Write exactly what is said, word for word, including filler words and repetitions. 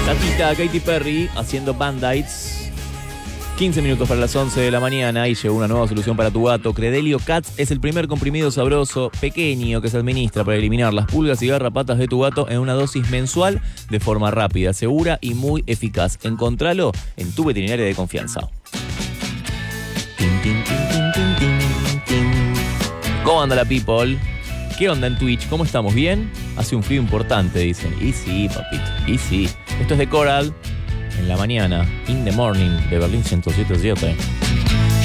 Tatita, Katy Perry haciendo Band-Aids. quince minutos para las once de la mañana y llegó una nueva solución para tu gato. Credelio Cats es el primer comprimido sabroso, pequeño, que se administra para eliminar las pulgas y garrapatas de tu gato en una dosis mensual de forma rápida, segura y muy eficaz. Encontralo en tu veterinaria de confianza. Tin, tin, tin, tin, tin, tin, tin. ¿Cómo anda la people? ¿Qué onda en Twitch? ¿Cómo estamos? ¿Bien? Hace un frío importante, dicen. Y sí, papito, y sí. Esto es de Coral, en la mañana, in the morning, de Berlín ciento siete punto siete.